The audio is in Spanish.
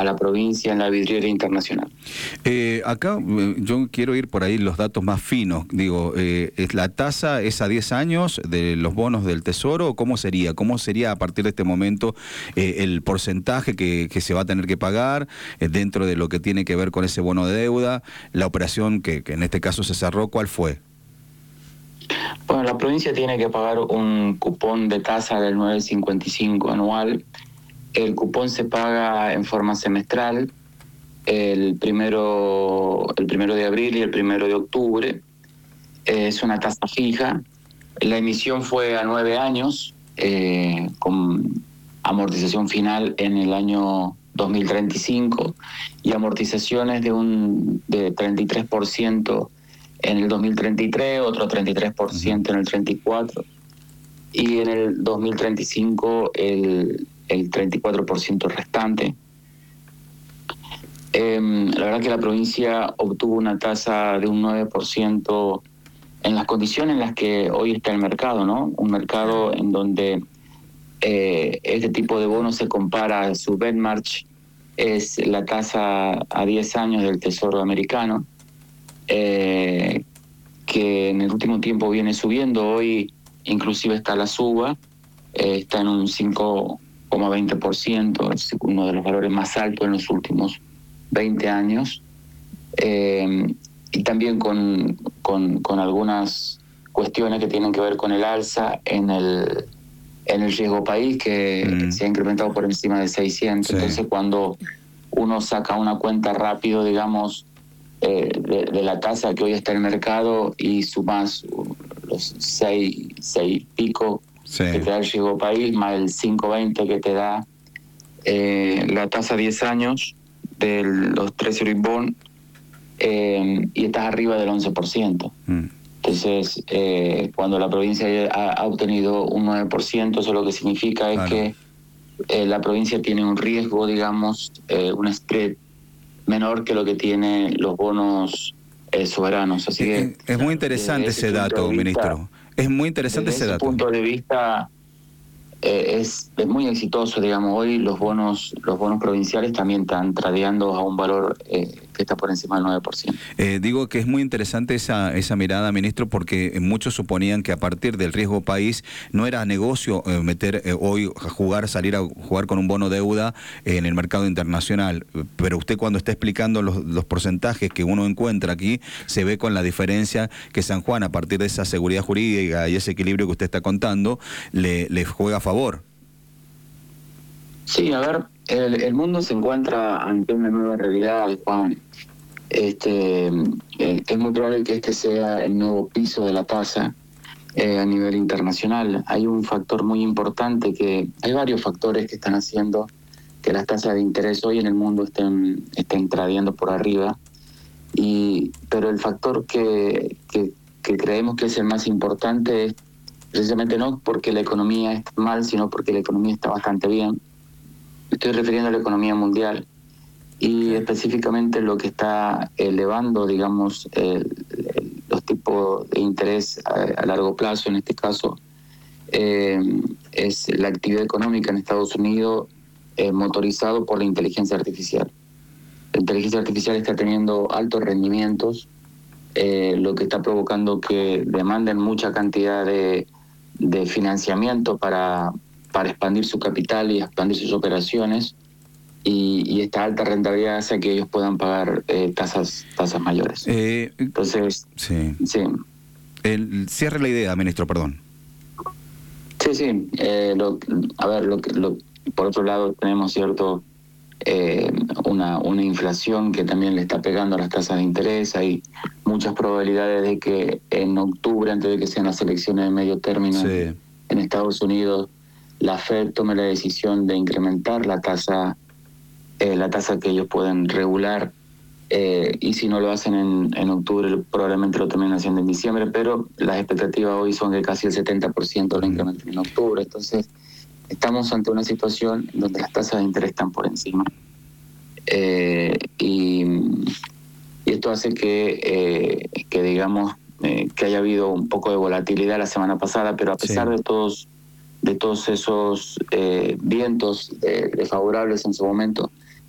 a la provincia en la vidriera internacional. Acá yo quiero ir por ahí los datos más finos. Digo, ¿es la tasa es a 10 años de los bonos del Tesoro o cómo sería? ¿Cómo sería a partir de este momento el porcentaje que se va a tener que pagar dentro de lo que tiene que ver con ese bono de deuda? La operación que en este caso se cerró, ¿cuál fue? Bueno, la provincia tiene que pagar un cupón de tasa del 9,55 anual. El cupón se paga en forma semestral, el primero de abril y el 1 de octubre. Es una tasa fija. La emisión fue a 9 años, con amortización final en el año 2035 y amortizaciones de 33% en el 2033, otro 33% en el 34 y en el 2035 el 34% restante. La verdad que la provincia obtuvo una tasa de un 9% en las condiciones en las que hoy está el mercado, ¿no? Un mercado en donde este tipo de bonos se compara, su benchmark es la tasa a 10 años del Tesoro americano, que en el último tiempo viene subiendo. Hoy inclusive está la suba, está en un 5,20%, es uno de los valores más altos en los últimos 20 años, y también con algunas cuestiones que tienen que ver con el alza en el riesgo país, que se ha incrementado por encima de 600. Sí. Entonces, cuando uno saca una cuenta rápido, digamos, de la tasa que hoy está en el mercado y sumas los 6 pico que te da el riesgo país, más el 5,20 que te da la tasa 10 años de los Treasury Bond, y estás arriba del 11%. Entonces, cuando la provincia ha obtenido un 9%, eso lo que significa es que la provincia tiene un riesgo, digamos, un spread menor que lo que tienen los bonos soberanos. Así que es muy interesante ese dato, ministro. Es muy interesante ese dato. Desde ese punto de vista, es muy exitoso, digamos. Hoy los bonos provinciales también están tradeando a un valor que está por encima del 9%. Digo que es muy interesante esa mirada, ministro, porque muchos suponían que a partir del riesgo país no era negocio hoy salir a jugar con un bono deuda en el mercado internacional. Pero usted, cuando está explicando los porcentajes que uno encuentra aquí, se ve con la diferencia que San Juan, a partir de esa seguridad jurídica y ese equilibrio que usted está contando, le juega a favor. Sí, a ver, el mundo se encuentra ante una nueva realidad, Juan. Es muy probable que este sea el nuevo piso de la tasa a nivel internacional. Hay un factor muy importante, hay varios factores que están haciendo que las tasas de interés hoy en el mundo estén tradeando por arriba, pero el factor que creemos que es el más importante es precisamente no porque la economía está mal, sino porque la economía está bastante bien. Estoy refiriendo a la economía mundial y específicamente lo que está elevando, digamos, los tipos de interés a largo plazo, en este caso, es la actividad económica en Estados Unidos, motorizado por la inteligencia artificial. La inteligencia artificial está teniendo altos rendimientos, lo que está provocando que demanden mucha cantidad de financiamiento para expandir su capital y expandir sus operaciones, y esta alta rentabilidad hace que ellos puedan pagar tasas mayores. Entonces, sí. Cierre la idea, ministro, perdón. Sí. Por otro lado, tenemos una inflación que también le está pegando a las tasas de interés. Hay muchas probabilidades de que en octubre, antes de que sean las elecciones de medio término en Estados Unidos, la Fed tome la decisión de incrementar la tasa que ellos pueden regular, y si no lo hacen en octubre, probablemente lo terminen haciendo en diciembre, pero las expectativas hoy son de casi el 70% lo incrementen en octubre. Entonces, estamos ante una situación donde las tasas de interés están por encima. Y esto hace que digamos, que haya habido un poco de volatilidad la semana pasada, pero a pesar de todos esos vientos desfavorables en su momento,